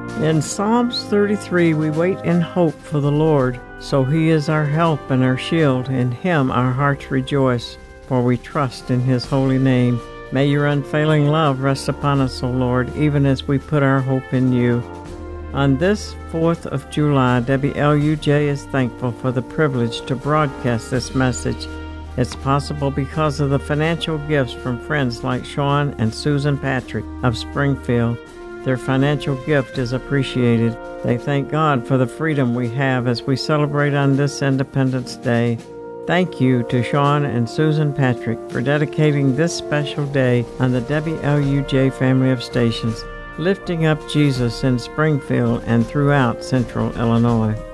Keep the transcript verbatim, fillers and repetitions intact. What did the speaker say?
In Psalms thirty-three, we wait in hope for the Lord. So he is our help and our shield. In him our hearts rejoice, for we trust in his holy name. May your unfailing love rest upon us, O Lord, even as we put our hope in you. On this fourth of July, W L U J is thankful for the privilege to broadcast this message. It's possible because of the financial gifts from friends like Sean and Susan Patrick of Springfield. Their financial gift is appreciated. They thank God for the freedom we have as we celebrate on this Independence Day. Thank you to Sean and Susan Patrick for dedicating this special day on the W L U J family of stations, lifting up Jesus in Springfield and throughout Central Illinois.